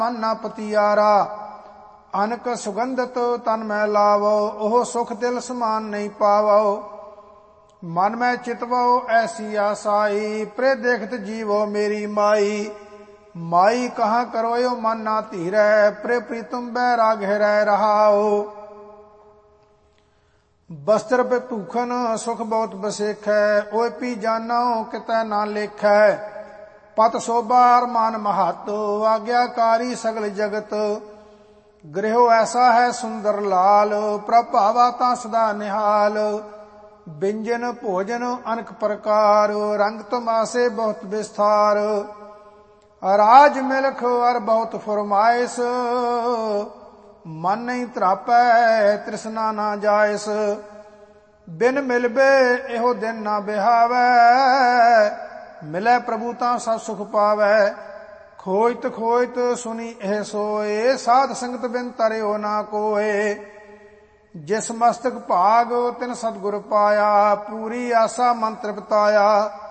ਮਨ ਨਾ ਪਤੀਆਰਾ। ਅਨਕ ਸੁਗੰਧਤ ਤਨ ਮੈਂ ਲਾਵੋ, ਉਹ ਸੁਖ ਦਿਲ ਸਮਾਨ ਨਹੀਂ ਪਾਵੋ। ਮਨ ਮੈਂ ਚਿਤਵੋ ਐਸੀ ਆਸਾਈ, ਪ੍ਰੇ ਦੇਖਤ ਜੀਵੋ ਮੇਰੀ ਮਾਈ। ਮਾਈ ਕਹਾਂ ਕਰੋਇਓ ਮਨ ਨਾ ਧੀਰੈ, ਪ੍ਰੇ ਪ੍ਰੀਤਮ ਬੈਰਾਗ ਰਹਿ ਰਹਾਓ। ਬਸਤਰ ਪੇ ਭੂਖਨ ਸੁਖ ਬਹੁਤ ਬਸੇਖੈ, ਓਏ ਪੀ ਜਾਨੋ ਕਿਤੈ ਨਾ ਲੇਖੈ। ਪਤ ਸੋਭਾ ਅਰਮਾਨ ਮਹਤ, ਆਗਿਆਕਾਰੀ ਸਗਲ ਜਗਤ। ਗ੍ਰਹਿਓ ਐਸਾ ਹੈ ਸੁੰਦਰ ਲਾਲ, ਪ੍ਰਭਾਵਾ ਤਾਂ ਸਦਾ ਨਿਹਾਲ। ਬਿੰਜਨ ਭੋਜਨ ਅਨਕ ਪ੍ਰਕਾਰ, ਰੰਗ ਤਮਾਸੇ ਬਹੁਤ ਵਿਸਥਾਰ। ਰਾਜ ਮਿਲਖ ਅਰ ਬਹੁਤ ਫਰਮਾਇਸ, ਮਨ ਨਹੀਂ ਤਰਾਪੈ ਤ੍ਰਿਸ਼ਨਾ ਨਾ ਜਾਇਸ। ਬਿਨ ਮਿਲਬੇ ਇਹੋ ਦਿਨ ਨਾ ਬਿਹਾਵੈ, ਮਿਲੈ ਪ੍ਰਭੂ ਤਾਂ ਸਭ ਸੁਖ ਪਾਵੈ। ਖੋਜਤ ਖੋਜਤ ਸੁਨੀ ਇਹ ਸੋਏ, ਸਾਧ ਸੰਗਤ ਬਿਨ ਤਰਿਓ ਨਾ ਕੋਏ। ਜਿਸ ਮਸਤਕ ਭਾਗ ਤਿਨ ਸਤਿਗੁਰ ਪਾਇਆ, ਪੂਰੀ ਆਸਾ ਮਨ ਤ੍ਰਿਪਤਾਇਆ।